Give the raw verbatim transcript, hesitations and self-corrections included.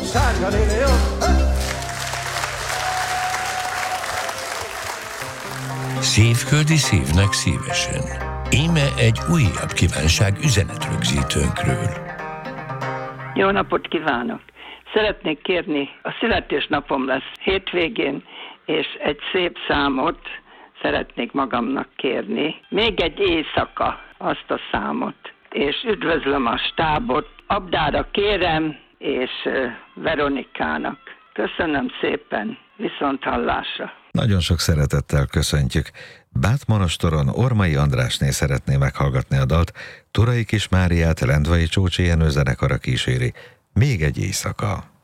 sárga léle, jó? Szívföldi szívnek szívesen. Íme egy újabb kívánság üzenetrögzítőnkről. Jó napot kívánok! Szeretnék kérni, a születésnapom lesz hétvégén, és egy szép számot szeretnék magamnak kérni. Még egy éjszaka azt a számot. És üdvözlöm a stábot, Abdára kérem, és Veronikának. Köszönöm szépen, viszonthallásra. Nagyon sok szeretettel köszöntjük. Bátmonostoron Ormai Andrásné szeretné meghallgatni a dalt, Turai Kis Máriát Lendvai Csócsi Jenő zenekara kíséri. Még egy éjszaka.